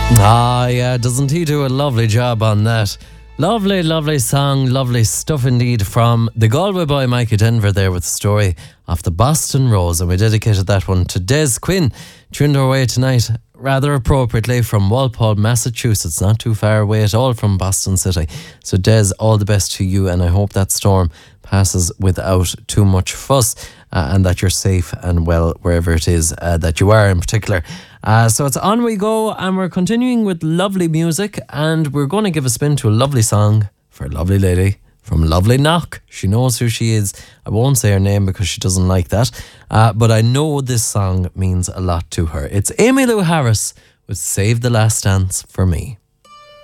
Ah, yeah, doesn't he do a lovely job on that? Lovely, lovely song, lovely stuff indeed from the Galway boy Mikey Denver there with the story of the Boston Rose, and we dedicated that one to Des Quinn, tuned our way tonight rather appropriately from Walpole, Massachusetts, not too far away at all from Boston City. So Des, all the best to you, and I hope that storm passes without too much fuss, and that you're safe and well wherever it is that you are in particular. So it's on we go, and we're continuing with lovely music, and we're going to give a spin to a lovely song for a lovely lady from lovely Knock. She knows who she is. I won't say her name because she doesn't like that, but I know this song means a lot to her. It's Emmylou Harris with Save the Last Dance for Me.